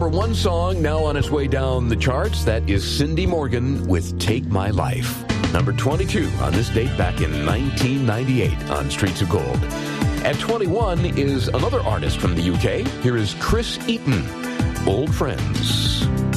#1 song now on its way down the charts. That is Cindy Morgan with Take My Life. Number 22 on this date back in 1998 on Streets of Gold. At 21 is another artist from the UK. Here is Chris Eaton, Old Friends.